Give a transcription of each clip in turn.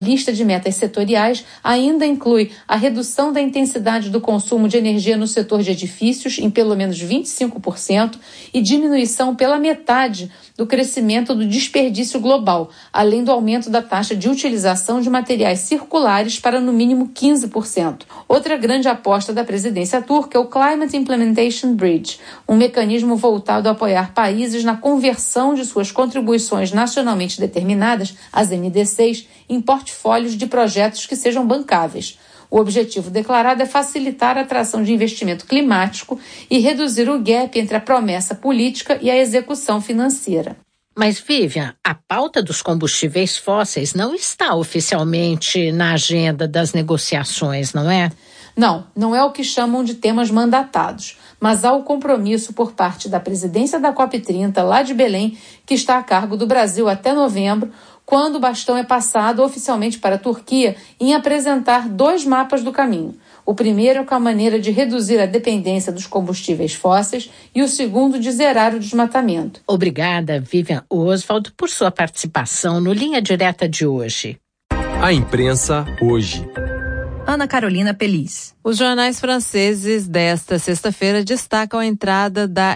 lista de metas setoriais ainda inclui a redução da intensidade do consumo de energia no setor de edifícios em pelo menos 25% e diminuição pela metade do crescimento do desperdício global, além do aumento da taxa de utilização de materiais circulares para no mínimo 15%. Outra grande aposta da presidência turca é o Climate Implementation Bridge, um mecanismo voltado a apoiar países na conversão de suas contribuições nacionalmente determinadas, as NDCs, em portfólios de projetos que sejam bancáveis. O objetivo declarado é facilitar a atração de investimento climático e reduzir o gap entre a promessa política e a execução financeira. Mas, Vivian, a pauta dos combustíveis fósseis não está oficialmente na agenda das negociações, não é? Não é o que chamam de temas mandatados, mas há o compromisso por parte da presidência da COP30, lá de Belém, que está a cargo do Brasil até novembro, quando o bastão é passado oficialmente para a Turquia em apresentar 2 mapas do caminho. O primeiro é com a maneira de reduzir a dependência dos combustíveis fósseis e o segundo de zerar o desmatamento. Obrigada, Vivian Oswald, por sua participação no Linha Direta de hoje. A imprensa hoje. Ana Carolina Pelis. Os jornais franceses desta sexta-feira destacam a entrada da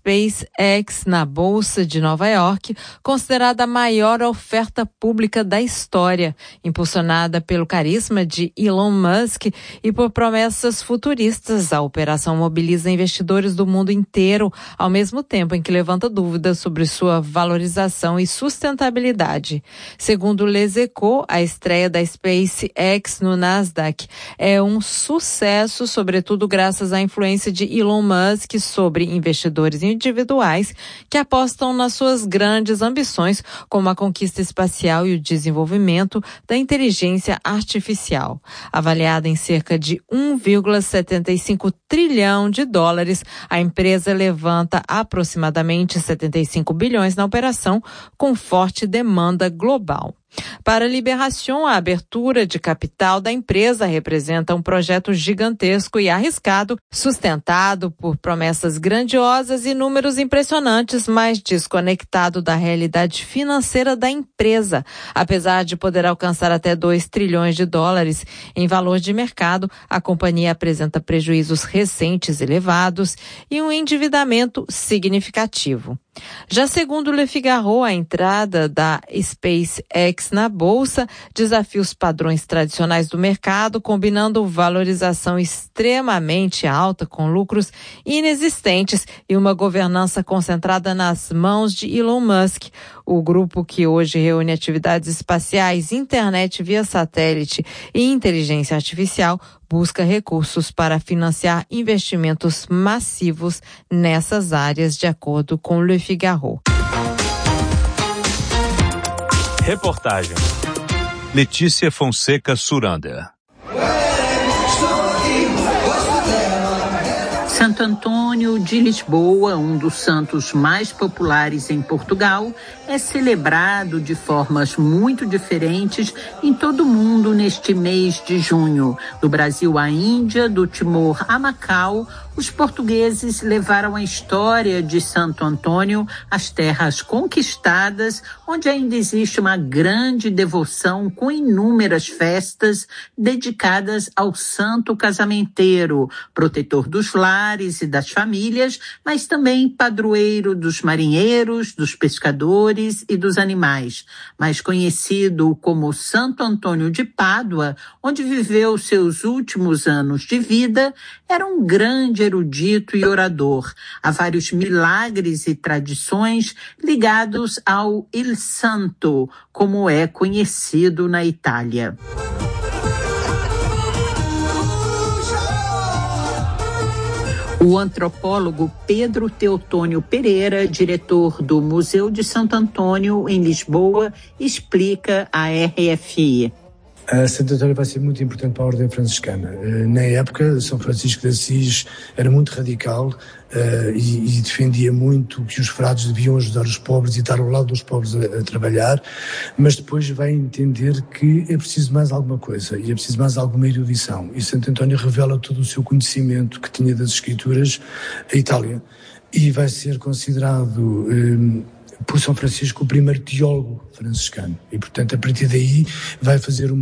SpaceX na Bolsa de Nova York, considerada a maior oferta pública da história, impulsionada pelo carisma de Elon Musk e por promessas futuristas. A operação mobiliza investidores do mundo inteiro, ao mesmo tempo em que levanta dúvidas sobre sua valorização e sustentabilidade. Segundo Les Echos, a estreia da SpaceX no Nasdaq é um sucesso, sobretudo graças à influência de Elon Musk sobre investidores individuais que apostam nas suas grandes ambições, como a conquista espacial e o desenvolvimento da inteligência artificial. Avaliada em cerca de 1,75 trilhão de dólares, a empresa levanta aproximadamente 75 bilhões na operação, com forte demanda global. Para Libération, a abertura de capital da empresa representa um projeto gigantesco e arriscado, sustentado por promessas grandiosas e números impressionantes, mas desconectado da realidade financeira da empresa. Apesar de poder alcançar até 2 trilhões de dólares em valor de mercado, a companhia apresenta prejuízos recentes elevados e um endividamento significativo. Já segundo Le Figaro, a entrada da SpaceX na Bolsa desafia os padrões tradicionais do mercado, combinando valorização extremamente alta com lucros inexistentes e uma governança concentrada nas mãos de Elon Musk. O grupo, que hoje reúne atividades espaciais, internet via satélite e inteligência artificial, busca recursos para financiar investimentos massivos nessas áreas, de acordo com Le Figaro. Reportagem Letícia Fonseca Surander. Santo Antônio de Lisboa, um dos santos mais populares em Portugal, é celebrado de formas muito diferentes em todo o mundo neste mês de junho. Do Brasil à Índia, do Timor a Macau, os portugueses levaram a história de Santo Antônio às terras conquistadas, onde ainda existe uma grande devoção com inúmeras festas dedicadas ao santo casamenteiro, protetor dos lares e das famílias, mas também padroeiro dos marinheiros, dos pescadores e dos animais. Mais conhecido como Santo Antônio de Pádua, onde viveu seus últimos anos de vida, era um grande erudito e orador. Há vários milagres e tradições ligados ao Il Santo, como é conhecido na Itália. O antropólogo Pedro Teotônio Pereira, diretor do Museu de Santo Antônio, em Lisboa, explica à RFI. Santo Antônio vai ser muito importante para a Ordem Franciscana. Na época, São Francisco de Assis era muito radical e defendia muito que os frades deviam ajudar os pobres e estar ao lado dos pobres a trabalhar, mas depois vai entender que é preciso mais alguma coisa e é preciso mais alguma erudição. E Santo Antônio revela todo o seu conhecimento que tinha das Escrituras à Itália e vai ser considerado por São Francisco o primeiro teólogo franciscano. E, portanto, a partir daí vai fazer uma